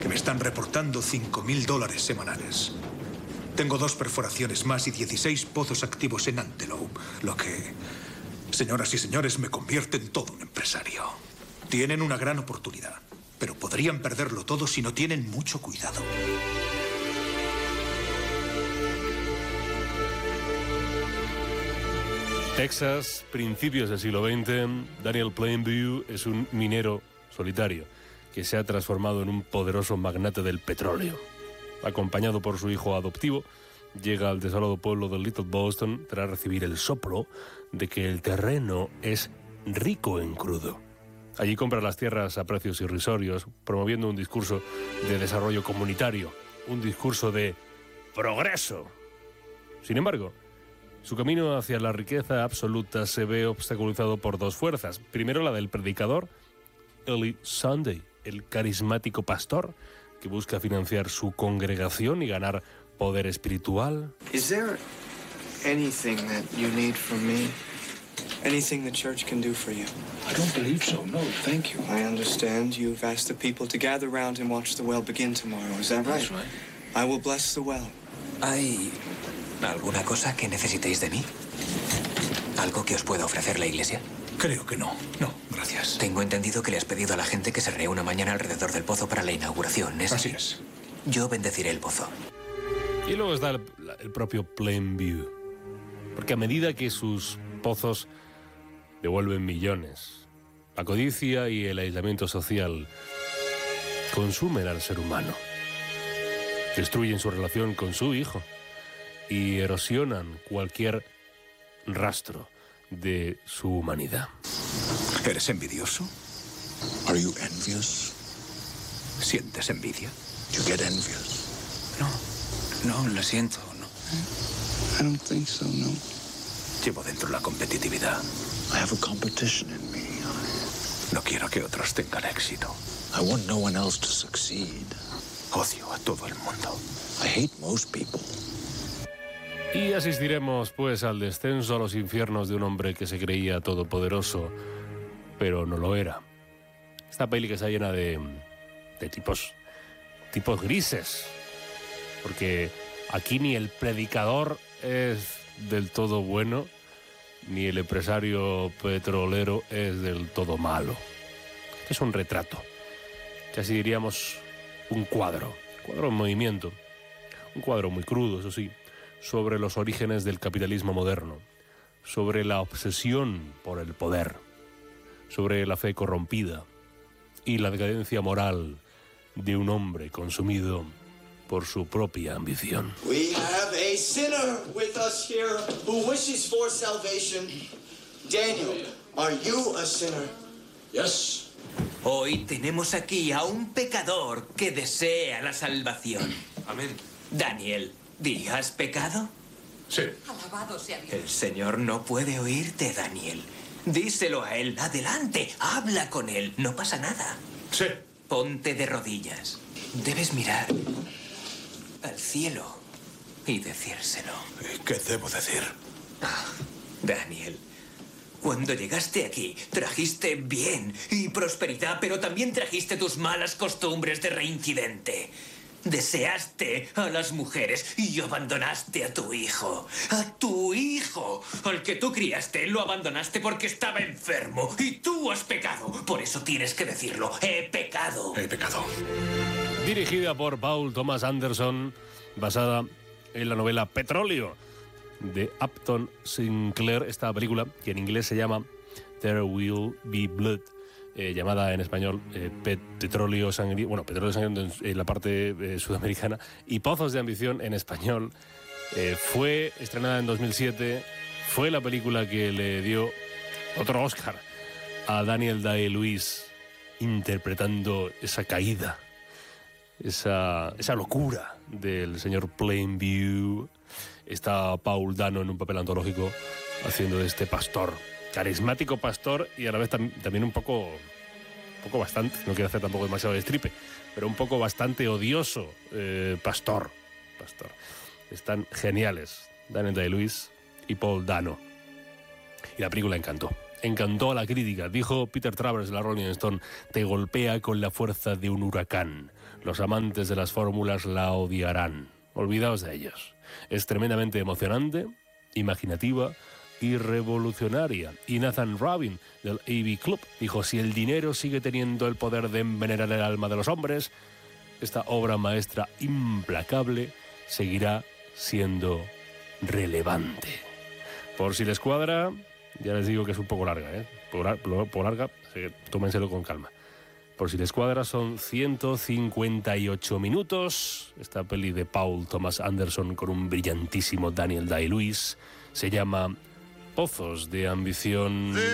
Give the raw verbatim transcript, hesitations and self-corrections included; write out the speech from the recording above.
que me están reportando cinco mil dólares semanales. Tengo dos perforaciones más y dieciséis pozos activos en Antelope, lo que, señoras y señores, me convierte en todo un empresario. Tienen una gran oportunidad, pero podrían perderlo todo si no tienen mucho cuidado. Texas, principios del siglo veinte, Daniel Plainview es un minero solitario que se ha transformado en un poderoso magnate del petróleo. Acompañado por su hijo adoptivo, llega al desolado pueblo de Little Boston tras recibir el soplo de que el terreno es rico en crudo. Allí compra las tierras a precios irrisorios, promoviendo un discurso de desarrollo comunitario, un discurso de progreso. Sin embargo, su camino hacia la riqueza absoluta se ve obstaculizado por dos fuerzas. Primero, la del predicador, Eli Sunday, el carismático pastor que busca financiar su congregación y ganar poder espiritual. Is there anything that you need from me? Anything the church can do for you? I don't believe so, no, thank you. I understand you've asked the people to gather round and watch the well begin tomorrow, is that right? That's right. I will bless the well. ¿Hay alguna cosa que necesitéis de mí? ¿Algo que os pueda ofrecer la iglesia? Creo que no. No, gracias. Tengo entendido que le has pedido a la gente que se reúna mañana alrededor del pozo para la inauguración, ¿es así? Así es. Yo bendeciré el pozo. Y luego está el, el propio Plainview. Porque a medida que sus pozos devuelven millones, la codicia y el aislamiento social consumen al ser humano. Destruyen su relación con su hijo y erosionan cualquier rastro de su humanidad. ¿Eres envidioso? Are you envious? ¿Sientes envidia? You get envious? No, no, lo siento, no. I don't think so, no. Llevo dentro la competitividad. I have a competition in me. No quiero que otros tengan éxito. I want no one else to succeed. Odio a todo el mundo. I hate most people. Y asistiremos, pues, al descenso a los infiernos de un hombre que se creía todopoderoso, pero no lo era. Esta peli que está llena de, de tipos, tipos grises, porque aquí ni el predicador es del todo bueno, ni el empresario petrolero es del todo malo. Es un retrato, casi diríamos un cuadro, cuadro en movimiento, un cuadro muy crudo, eso sí, sobre los orígenes del capitalismo moderno, sobre la obsesión por el poder, sobre la fe corrompida y la decadencia moral de un hombre consumido por su propia ambición. We have a sinner with us here who wishes for salvation. Daniel, are you a sinner? Yes. Hoy tenemos aquí a un pecador que desea la salvación. Amén. Daniel, ¿di has pecado? Sí. Alabado sea Dios. El Señor no puede oírte, Daniel. Díselo a él. Adelante, habla con él. No pasa nada. Sí. Ponte de rodillas. Debes mirar al cielo y decírselo. ¿Qué debo decir? Ah, Daniel, cuando llegaste aquí, trajiste bien y prosperidad, pero también trajiste tus malas costumbres de reincidente. Deseaste a las mujeres y abandonaste a tu hijo. ¡A tu hijo! Al que tú criaste, lo abandonaste porque estaba enfermo. Y tú has pecado. Por eso tienes que decirlo. He pecado. He pecado. Dirigida por Paul Thomas Anderson, basada en la novela Petróleo de Upton Sinclair. Esta película, que en inglés se llama There Will Be Blood, Eh, llamada en español eh, Petróleo Sangriento, bueno, Petróleo Sangriento en, en la parte eh, sudamericana, y Pozos de Ambición en español. Eh, fue estrenada en dos mil siete, fue la película que le dio otro Oscar a Daniel Day-Lewis, interpretando esa caída, esa, esa locura del señor Plainview. Está Paul Dano en un papel antológico haciendo de este pastor, carismático pastor, y a la vez tam también un poco, un poco bastante, no quiero hacer tampoco demasiado de stripe, pero un poco bastante odioso eh, pastor, pastor. Están geniales Daniel Day-Lewis y Paul Dano. Y la película encantó. Encantó a la crítica. Dijo Peter Travers de la Rolling Stone: te golpea con la fuerza de un huracán. Los amantes de las fórmulas la odiarán. Olvidaos de ellos. Es tremendamente emocionante, imaginativa y revolucionaria. Y Nathan Rabin, del A V Club, dijo: si el dinero sigue teniendo el poder de envenenar el alma de los hombres, esta obra maestra implacable seguirá siendo relevante. Por si les cuadra, ya les digo que es un poco larga, ¿eh? Por, por, por larga, así que tómenselo con calma. Por si les cuadra, son ciento cincuenta y ocho minutos. Esta peli de Paul Thomas Anderson con un brillantísimo Daniel Day-Lewis se llama Pozos de Ambición.